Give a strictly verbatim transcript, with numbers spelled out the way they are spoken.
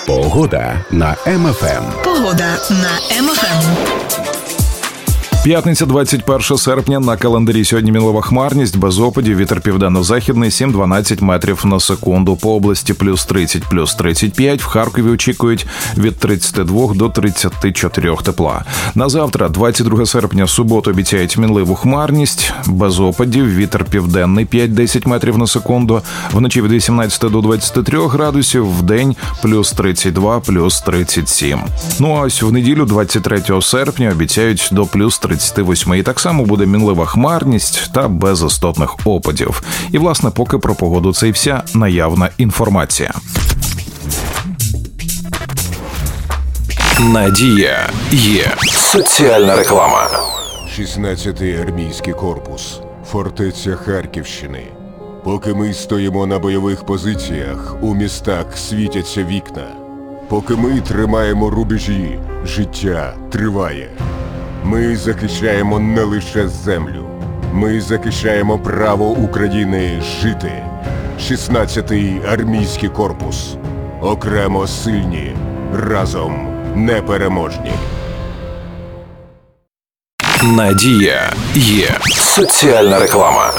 Погода на Ем Еф Ем. Погода на Ем Еф Ем. П'ятниця, двадцять перше серпня, на календарі сьогодні мінлива хмарність, без опадів, вітер південно-західний, сім-дванадцять метрів на секунду. По області плюс тридцять, плюс тридцять п'ять, в Харкові очікують від тридцяти двох до тридцяти чотирьох тепла. На завтра, двадцять друге серпня, суботу, обіцяють мінливу хмарність, без опадів, вітер південний, п'ять-десять метрів на секунду, вночі від вісімнадцяти до двадцяти трьох градусів, вдень плюс тридцять два, плюс тридцять сім. Ну а ось в неділю, двадцять третього серпня, обіцяють до плюс тридцяти восьми. І так само буде мінлива хмарність та без істотних опадів. І, власне, поки про погоду це і вся наявна інформація. Надія є. Соціальна реклама. шістнадцятий армійський корпус. Фортеця Харківщини. Поки ми стоїмо на бойових позиціях, у містах світяться вікна. Поки ми тримаємо рубежі, життя триває. Ми захищаємо не лише землю. Ми захищаємо право України жити. шістнадцятий армійський корпус. Окремо сильні, разом непереможні. Надія є. Соціальна реклама.